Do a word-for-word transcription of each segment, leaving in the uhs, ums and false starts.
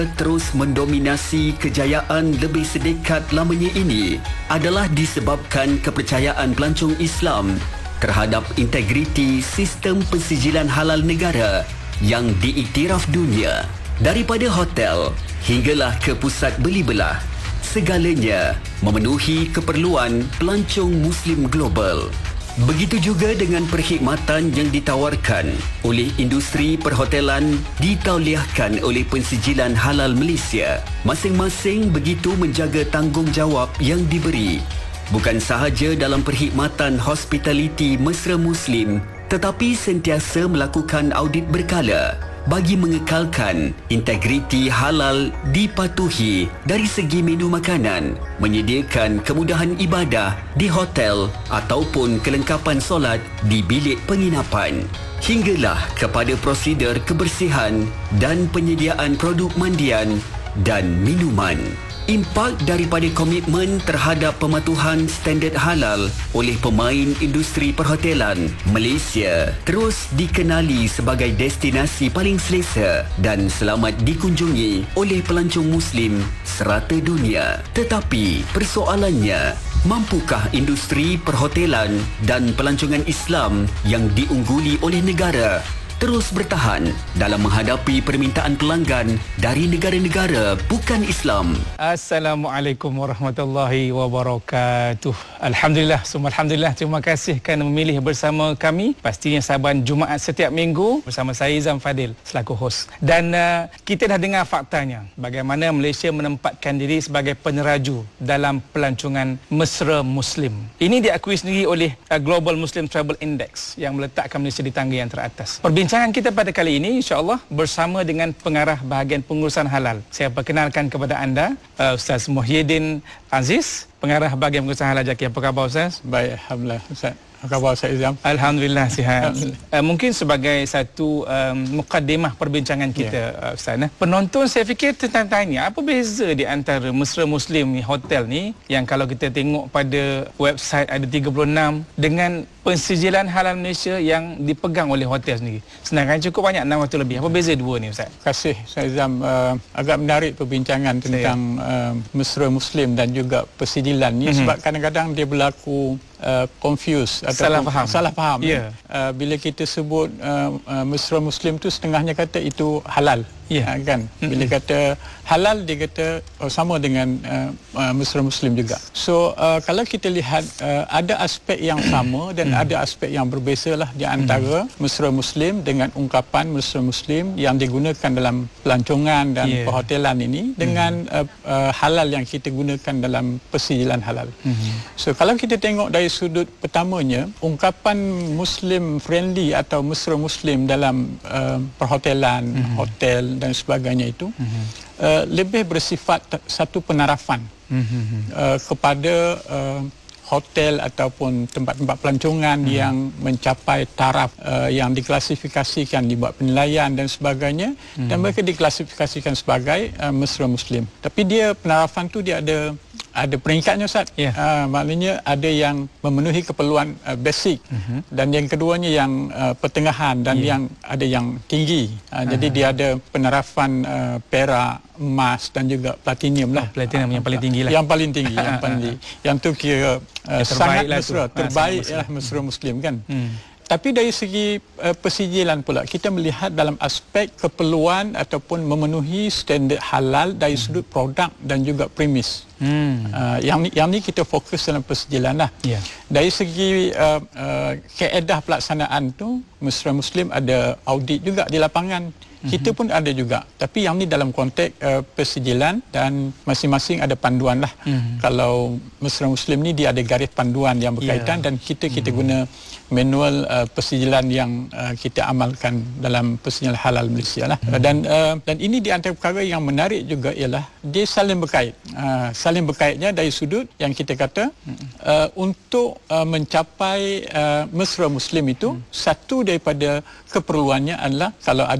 terus mendominasi kejayaan lebih sedekat lamanya ini adalah disebabkan kepercayaan pelancong Islam terhadap integriti sistem pensijilan halal negara yang diiktiraf dunia. Daripada hotel hinggalah ke pusat beli belah, segalanya memenuhi keperluan pelancong Muslim global. Begitu juga dengan perkhidmatan yang ditawarkan oleh industri perhotelan ditauliahkan oleh Pensijilan Halal Malaysia. Masing-masing begitu menjaga tanggungjawab yang diberi, bukan sahaja dalam perkhidmatan hospitality mesra Muslim, tetapi sentiasa melakukan audit berkala bagi mengekalkan integriti halal dipatuhi dari segi menu makanan, menyediakan kemudahan ibadah di hotel ataupun kelengkapan solat di bilik penginapan, hinggalah kepada prosedur kebersihan dan penyediaan produk mandian dan minuman. Impak daripada komitmen terhadap pematuhan standard halal oleh pemain industri perhotelan, Malaysia terus dikenali sebagai destinasi paling selesa dan selamat dikunjungi oleh pelancong Muslim serata dunia. Tetapi persoalannya, mampukah industri perhotelan dan pelancongan Islam yang diungguli oleh negara terus bertahan dalam menghadapi permintaan pelanggan dari negara-negara bukan Islam? Assalamualaikum warahmatullahi wabarakatuh. Alhamdulillah, semua alhamdulillah. Terima kasih kerana memilih bersama kami. Pastinya Saban Jumaat setiap minggu bersama saya Izam Fadil selaku hos. Dan uh, kita dah dengar faktanya bagaimana Malaysia menempatkan diri sebagai peneraju dalam pelancongan mesra Muslim. Ini diakui sendiri oleh uh, Global Muslim Travel Index yang meletakkan Malaysia di tangga yang teratas. Perbincangan Rancangan kita pada kali ini insya-Allah bersama dengan pengarah bahagian pengurusan halal. Saya perkenalkan kepada anda uh, Ustaz Muhyiddin Aziz, pengarah bahagian pengurusan halal J A K I. Apa khabar Ustaz? Baik, alhamdulillah Ustaz. Apa khabar Ustaz Izam? Alhamdulillah sihat. Uh, mungkin sebagai satu um, mukaddimah perbincangan kita yeah. uh, Ustaz, eh? penonton saya fikir tanya apa beza di antara mesra Muslim ni, hotel ni yang kalau kita tengok pada website ada tiga puluh enam dengan pensijilan halal Malaysia yang dipegang oleh hotel sendiri. Sedangkan cukup banyak, enam ratus lebih. Apa beza dua ni Ustaz? Terima kasih Ustaz Izam. Uh, agak menarik perbincangan tentang uh, mesra Muslim dan juga pensijilan ni mm-hmm. sebab kadang-kadang dia berlaku uh, confuse atau salah faham. Salah faham. Yeah. Uh, bila kita sebut uh, uh, mesra Muslim tu setengahnya kata itu halal. Ya yeah. kan. Bila mm-hmm. kata halal dia kata oh, sama dengan uh, uh, mesra Muslim juga. So uh, kalau kita lihat uh, ada aspek yang sama dan mm-hmm. ada aspek yang berbeza lah di antara mm-hmm. mesra Muslim dengan ungkapan mesra Muslim yang digunakan dalam pelancongan dan yeah. perhotelan ini dengan mm-hmm. uh, uh, halal yang kita gunakan dalam pensijilan halal. Mm-hmm. So kalau kita tengok dari sudut pertamanya, ungkapan Muslim friendly atau mesra Muslim dalam uh, perhotelan, mm-hmm. hotel dan sebagainya itu mm-hmm. uh, lebih bersifat satu penarafan mm-hmm. uh, kepada uh, hotel ataupun tempat-tempat pelancongan mm-hmm. yang mencapai taraf uh, yang diklasifikasikan dibuat penilaian dan sebagainya mm-hmm. dan mereka diklasifikasikan sebagai uh, mesra Muslim. Tapi dia penarafan tu dia ada ada peringkatnya Ustaz. Yeah. Uh, maknanya ada yang memenuhi keperluan uh, basic uh-huh. dan yang keduanya yang uh, pertengahan dan yeah. yang ada yang tinggi. Uh, uh-huh. Jadi dia ada penarafan uh, perak, emas dan juga platinum lah. Oh, platinum uh, yang paling tinggi lah. Yang paling tinggi, yang paling tinggi. Yang tu kira uh, sangat lah mesra, tu. terbaik lah mesra Muslim kan. Hmm. Tapi dari segi uh, pensijilan pula kita melihat dalam aspek keperluan ataupun memenuhi standard halal dari hmm. sudut produk dan juga premis. Hmm. Uh, yang ni, yang ni kita fokus dalam pensijilan lah. Yeah. Dari segi uh, uh, kaedah pelaksanaan tu mesra Muslim ada audit juga di lapangan. Kita pun ada juga, tapi yang ni dalam konteks uh, pensijilan dan masing-masing ada panduan lah. Mm-hmm. Kalau mesra Muslim ni dia ada garis panduan yang berkaitan yeah. dan kita kita mm-hmm. guna manual uh, pensijilan yang uh, kita amalkan dalam pensijilan halal Malaysia lah. Mm-hmm. Dan uh, dan ini di antara perkara yang menarik juga ialah dia saling berkait. Uh, saling berkaitnya dari sudut yang kita kata mm-hmm. uh, untuk uh, mencapai uh, mesra Muslim itu mm-hmm. satu daripada keperluannya adalah kalau ada restoran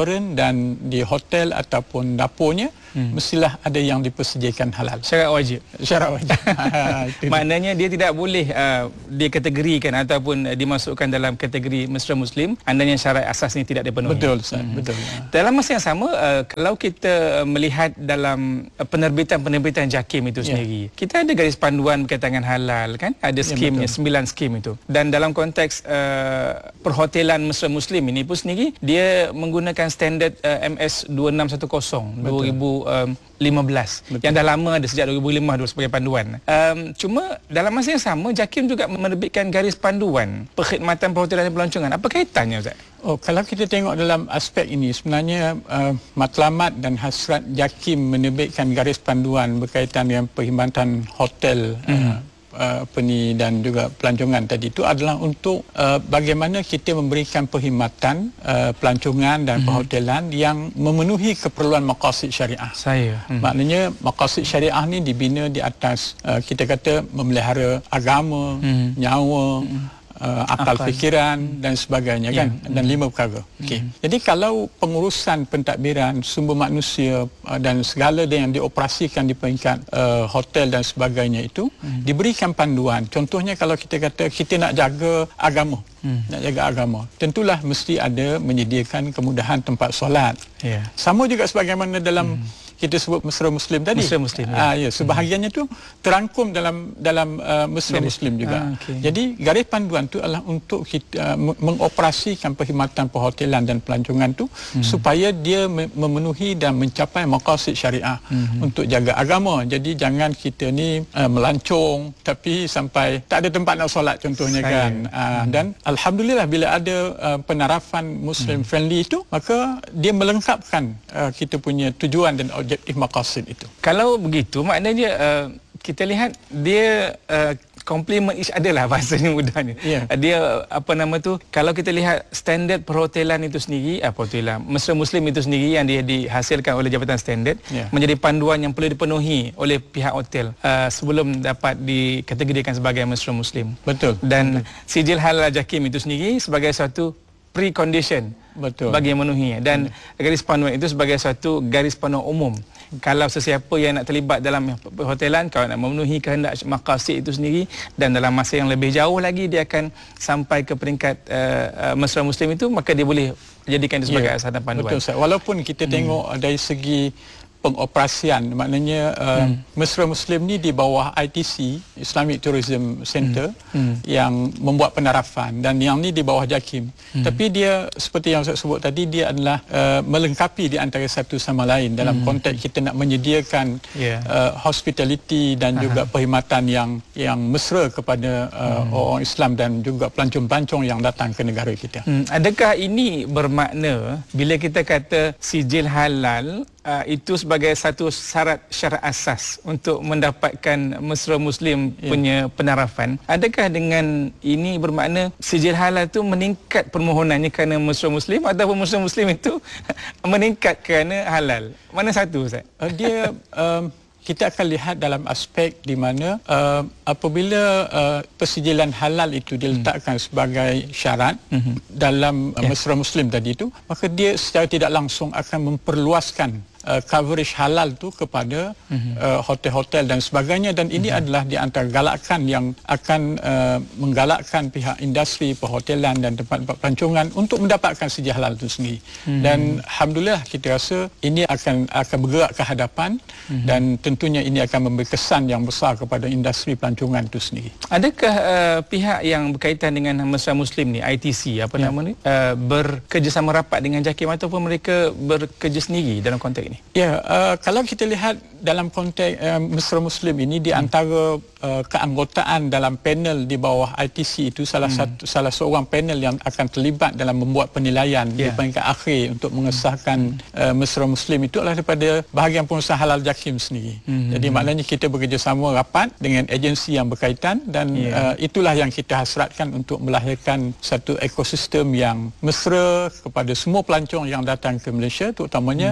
restoran dan di hotel ataupun dapurnya hmm. mestilah ada yang dipersediakan halal. Syarat wajib. Syarat wajib. Maknanya dia tidak boleh uh, dikategorikan ataupun uh, dimasukkan dalam kategori mesra Muslim andainya syarat asas ini tidak dipenuhi. Betul, Ustaz. Hmm. Betul. Dalam masa yang sama, uh, kalau kita melihat dalam uh, penerbitan-penerbitan JAKIM itu sendiri, yeah. kita ada garis panduan berkaitan dengan halal, kan? Ada skimnya, yeah, sembilan skim itu. Dan dalam konteks uh, perhotelan mesra Muslim ini pun sendiri, dia menggunakan standard uh, M S dua enam satu kosong dua ribu lima belas. Betul. Yang dah lama ada sejak dua ribu lima dulu sebagai panduan. Um, cuma dalam masa yang sama JAKIM juga menerbitkan garis panduan perkhidmatan perhotelan dan pelancongan. Apa kaitannya, Ustaz? Oh, kalau kita tengok dalam aspek ini, sebenarnya uh, matlamat dan hasrat JAKIM menerbitkan garis panduan berkaitan dengan perkhidmatan hotel hmm. uh, Uh, peni dan juga pelancongan tadi itu adalah untuk uh, bagaimana kita memberikan perkhidmatan uh, pelancongan dan mm-hmm. perhotelan yang memenuhi keperluan maqasid syariah. Saya. Mm-hmm. Maknanya maqasid syariah ni dibina di atas uh, kita kata memelihara agama, mm-hmm. nyawa, mm-hmm. Uh, akal, akal fikiran dan sebagainya, yeah. kan, dan lima perkara. Okey. Mm-hmm. Jadi kalau pengurusan pentadbiran sumber manusia uh, dan segala yang dioperasikan di peringkat uh, hotel dan sebagainya itu mm-hmm. diberikan panduan. Contohnya kalau kita kata kita nak jaga agama, mm. nak jaga agama, tentulah mesti ada menyediakan kemudahan tempat solat. Yeah. Sama juga sebagaimana dalam mm. kita sebut mesra Muslim tadi. Mesra Muslim. Ya. Ah, ya, sebahagiannya tu terangkum dalam dalam uh, mesra garis. Muslim juga. Ah, okay. Jadi garis panduan tu adalah untuk kita uh, mengoperasikan perkhidmatan perhotelan dan pelancongan tu hmm. supaya dia memenuhi dan mencapai maqasid syariah hmm. untuk jaga agama. Jadi jangan kita ni uh, melancong tapi sampai tak ada tempat nak solat contohnya. Saya. Kan. Uh, hmm. Dan alhamdulillah bila ada uh, penarafan Muslim hmm. friendly itu, maka dia melengkapkan uh, kita punya tujuan dan objektif maqasid itu. Kalau begitu, maknanya uh, kita lihat dia uh, complement each other lah bahasanya mudahnya. Yeah. Uh, dia apa nama tu, kalau kita lihat standard perhotelan itu sendiri, uh, perhotelan mesra Muslim itu sendiri yang dia dihasilkan oleh Jabatan Standard yeah. menjadi panduan yang perlu dipenuhi oleh pihak hotel uh, sebelum dapat dikategorikan sebagai mesra Muslim. Betul. Dan Betul. sijil halal JAKIM itu sendiri sebagai suatu pre-condition. Betul. Bagi yang memenuhi, dan hmm. garis panduan itu sebagai suatu garis panduan umum. Kalau sesiapa yang nak terlibat dalam perhotelan, kalau nak memenuhi kehendak maqasid itu sendiri dan dalam masa yang lebih jauh lagi dia akan sampai ke peringkat uh, uh, mesra Muslim itu, maka dia boleh jadikan itu sebagai yeah. asas dan panduan. Betul, Ustaz. Walaupun kita hmm. tengok dari segi pengoperasian, maknanya uh, hmm. mesra Muslim ni di bawah I T C, Islamic Tourism Center, hmm. Hmm. yang membuat penarafan, dan yang ni di bawah JAKIM. Hmm. Tapi dia seperti yang saya sebut tadi, dia adalah uh, melengkapi di antara satu sama lain dalam hmm. konteks kita nak menyediakan yeah. uh, hospitality dan Aha. juga perkhidmatan yang yang mesra kepada uh, hmm. orang Islam dan juga pelancong-pelancong yang datang ke negara kita. Hmm. Adakah ini bermakna bila kita kata sijil halal Uh, itu sebagai satu syarat syarat asas untuk mendapatkan mesra Muslim yeah. punya penarafan, adakah dengan ini bermakna sijil halal itu meningkat permohonannya kerana mesra Muslim ataupun mesra Muslim itu meningkat kerana halal? Mana satu, Ustaz? Uh, dia um, kita akan lihat dalam aspek di mana uh, apabila uh, persijilan halal itu diletakkan hmm. sebagai syarat hmm. dalam uh, yeah. mesra Muslim tadi itu, maka dia secara tidak langsung akan memperluaskan Uh, coverage halal tu kepada mm-hmm. uh, hotel-hotel dan sebagainya, dan ini mm-hmm. adalah di antara galakan yang akan uh, menggalakkan pihak industri perhotelan dan tempat-tempat pelancongan untuk mendapatkan sijil halal itu sendiri. Mm-hmm. Dan alhamdulillah kita rasa ini akan akan bergerak ke hadapan mm-hmm. dan tentunya ini akan memberi kesan yang besar kepada industri pelancongan itu sendiri. Adakah uh, pihak yang berkaitan dengan mesra Muslim ni, I T C apa yeah. nama ni, uh, bekerjasama rapat dengan JAKIM ataupun mereka bekerja sendiri dalam konteks ini? Ya, uh, kalau kita lihat dalam konteks uh, mesra Muslim ini, di antara uh, keanggotaan dalam panel di bawah I T C itu salah hmm. satu salah seorang panel yang akan terlibat dalam membuat penilaian yeah. di peringkat akhir untuk mengesahkan uh, mesra Muslim itu adalah daripada bahagian pengusaha halal JAKIM sendiri. Hmm. Jadi maknanya kita bekerjasama rapat dengan agensi yang berkaitan, dan yeah. uh, itulah yang kita hasratkan untuk melahirkan satu ekosistem yang mesra kepada semua pelancong yang datang ke Malaysia, terutamanya hmm.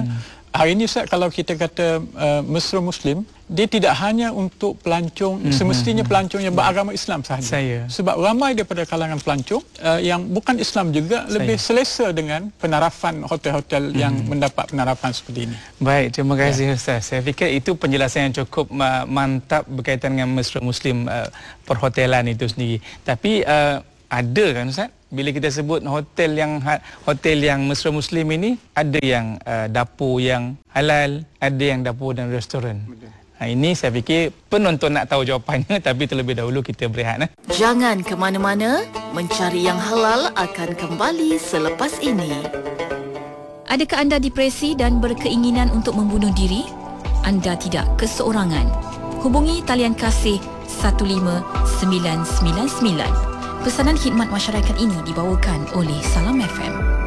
hari ini Ustaz, kalau kita kata uh, mesra Muslim, dia tidak hanya untuk pelancong, mm-hmm. semestinya pelancong yang beragama Islam sahaja. Saya. Sebab ramai daripada kalangan pelancong uh, yang bukan Islam juga Saya. lebih selesa dengan penarafan hotel-hotel mm-hmm. yang mendapat penarapan seperti ini. Baik, terima kasih ya. Ustaz. Saya fikir itu penjelasan yang cukup uh, mantap berkaitan dengan mesra Muslim uh, perhotelan itu sendiri. Tapi uh, ada kan Ustaz, bila kita sebut hotel yang hotel yang mesra Muslim ini, ada yang uh, dapur yang halal, ada yang dapur dan restoran. Betul. Ha, ini saya fikir penonton nak tahu jawapannya, tapi terlebih dahulu kita berehat. Eh? Jangan ke mana-mana, mencari yang halal akan kembali selepas ini. Adakah anda depresi dan berkeinginan untuk membunuh diri? Anda tidak keseorangan. Hubungi talian kasih satu lima sembilan sembilan sembilan. Pesanan khidmat masyarakat ini dibawakan oleh Salam F M.